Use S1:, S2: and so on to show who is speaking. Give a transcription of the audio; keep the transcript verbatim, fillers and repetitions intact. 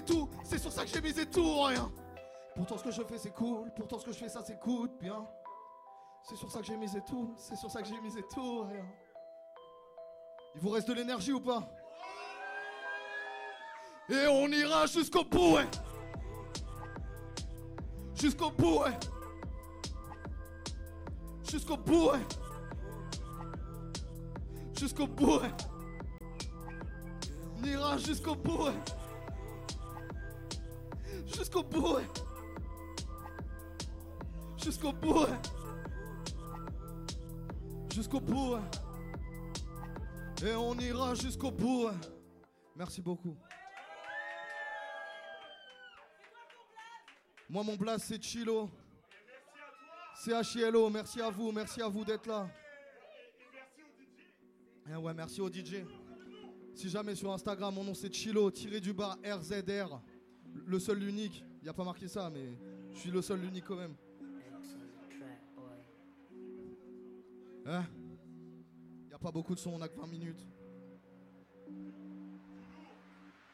S1: misé tout, c'est sur ça que j'ai misé tout, rien. Pourtant ce que je fais c'est cool, pourtant ce que je fais ça s'écoute bien. C'est sur ça que j'ai misé tout, c'est sur ça que j'ai misé tout, rien. Il vous reste de l'énergie ou pas? Et on ira jusqu'au bout, ouais. Jusqu'au bout, ouais. Jusqu'au bout, ouais. Jusqu'au bout, ouais. On ira jusqu'au bout, ouais. Jusqu'au bout, ouais. Jusqu'au bout, ouais. Jusqu'au bout, ouais. Et on ira jusqu'au bout, ouais. Merci beaucoup. Moi, mon blast, c'est Chilo. C'est H I L O. Merci à vous, merci à vous d'être là. Et ouais, merci au D J. Si jamais sur Instagram, mon nom c'est Chilo, tiré du bas R Z R. Le seul, l'unique. Il n'y a pas marqué ça, mais je suis le seul, l'unique quand même. Hein? Il n'y a pas beaucoup de son, on n'a que vingt minutes.